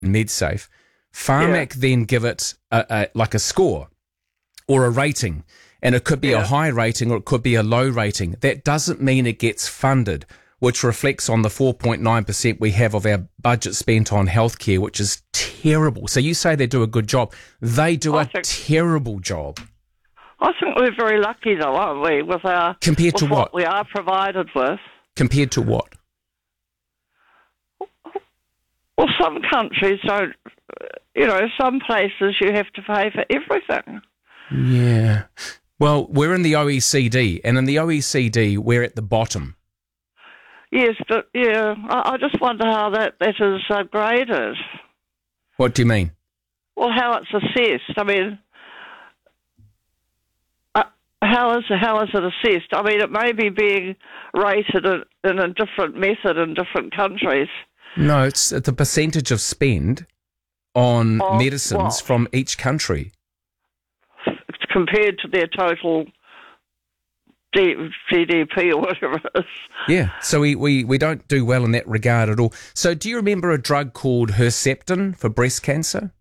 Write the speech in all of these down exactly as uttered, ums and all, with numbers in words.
MedSafe, Pharmac yeah. then give it a, a, like a score or a rating, and it could be yeah. a high rating or it could be a low rating. That doesn't mean it gets funded, which reflects on the four point nine percent we have of our budget spent on healthcare, which is terrible. So you say they do a good job. They do I a think, terrible job. I think we're very lucky, though, aren't we, with our Compared to with what? what we are provided with. Compared to what? Well, some countries don't, you know, some places you have to pay for everything. Yeah. Well, we're in the O E C D, and in the O E C D, we're at the bottom. Yes, but, yeah, I, I just wonder how that, that is uh, graded. What do you mean? Well, how it's assessed. I mean, uh, how is how is it assessed? I mean, it may be being rated in, in a different method in different countries. No, it's the percentage of spend on of medicines what? from each country. Compared to their total G D P or whatever it is. Yeah, so we, we, we don't do well in that regard at all. So do you remember a drug called Herceptin for breast cancer?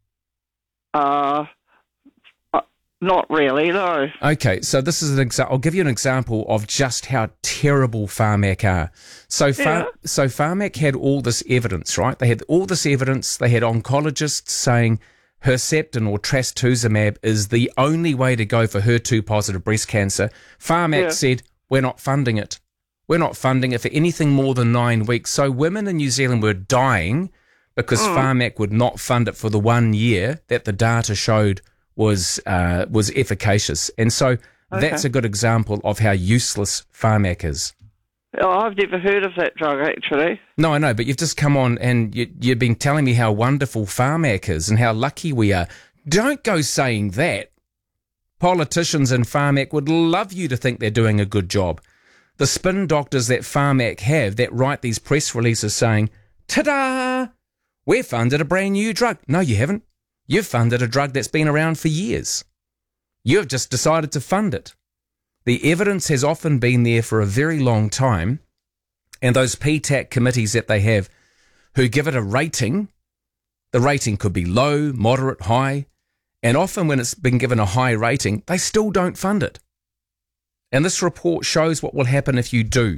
Uh, uh not really, no. Okay, so this is an example. I'll give you an example of just how terrible Pharmac are. So, Phar- Yeah. so Pharmac had all this evidence, right? They had all this evidence. They had oncologists saying Herceptin or trastuzumab is the only way to go for H E R two positive breast cancer. Pharmac Yeah. said, we're not funding it. We're not funding it for anything more than nine weeks. So women in New Zealand were dying because mm. Pharmac would not fund it for the one year that the data showed was uh, was efficacious. And so okay. that's a good example of how useless Pharmac is. Oh, I've never heard of that drug, actually. No, I know, but you've just come on and you, you've been telling me how wonderful Pharmac is and how lucky we are. Don't go saying that. Politicians in Pharmac would love you to think they're doing a good job. The spin doctors that Pharmac have that write these press releases saying, ta-da, we've funded a brand new drug. No, you haven't. You've funded a drug that's been around for years. You've just decided to fund it. The evidence has often been there for a very long time, and those P TAC committees that they have who give it a rating, the rating could be low, moderate, high, and often when it's been given a high rating, they still don't fund it. And this report shows what will happen if you do.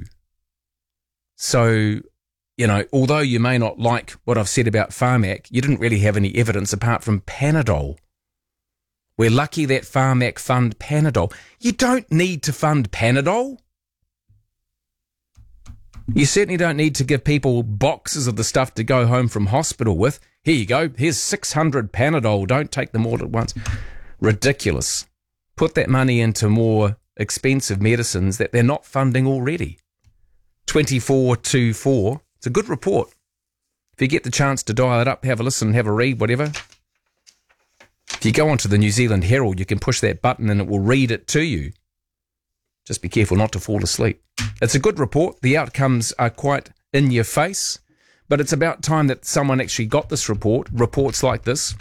So, you know, although you may not like what I've said about Pharmac, you didn't really have any evidence apart from Panadol. We're lucky that Pharmac fund Panadol. You don't need to fund Panadol. You certainly don't need to give people boxes of the stuff to go home from hospital with. Here you go. Here's six hundred Panadol. Don't take them all at once. Ridiculous. Put that money into more expensive medicines that they're not funding already. twenty-four twenty-four. It's a good report. If you get the chance to dial it up, have a listen, have a read, whatever. If you go onto the New Zealand Herald, you can push that button and it will read it to you. Just be careful not to fall asleep. It's a good report. The outcomes are quite in your face, but it's about time that someone actually got this report, reports like this,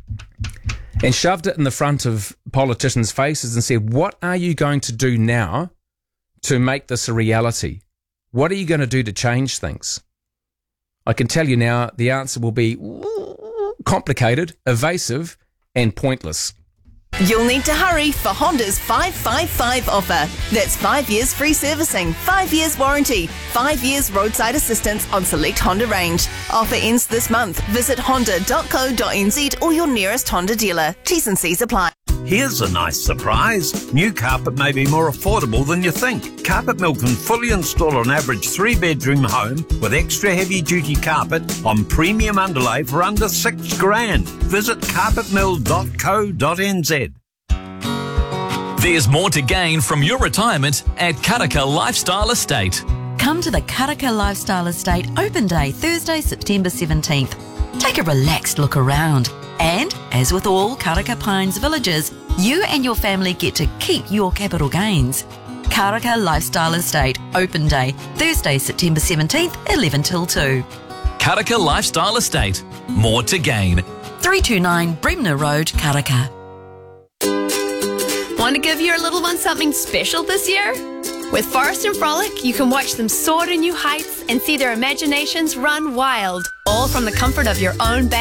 and shoved it in the front of politicians' faces and said, what are you going to do now to make this a reality? What are you going to do to change things? I can tell you now, the answer will be complicated, evasive, and pointless. You'll need to hurry for Honda's five five five offer. That's five years free servicing, five years warranty, five years roadside assistance on select Honda range. Offer ends this month. Visit honda dot co dot n z or your nearest Honda dealer. T's and C's apply. Here's a nice surprise. New carpet may be more affordable than you think. Carpet Mill can fully install an average three-bedroom home with extra heavy-duty carpet on premium underlay for under six grand. Visit carpet mill dot co dot n z. There's more to gain from your retirement at Karaka Lifestyle Estate. Come to the Karaka Lifestyle Estate Open Day, Thursday, September seventeenth. Take a relaxed look around. And, as with all Karaka Pines villages, you and your family get to keep your capital gains. Karaka Lifestyle Estate Open Day, Thursday, September seventeenth, eleven till two. Karaka Lifestyle Estate. More to gain. three two nine Bremner Road, Karaka. Want to give your little one something special this year? With Forest and Frolic, you can watch them soar to new heights and see their imaginations run wild. all from the comfort of your own bed.